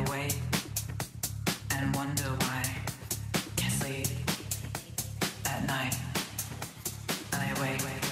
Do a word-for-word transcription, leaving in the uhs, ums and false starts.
wait and wonder why. Can't sleep at night. And I wait.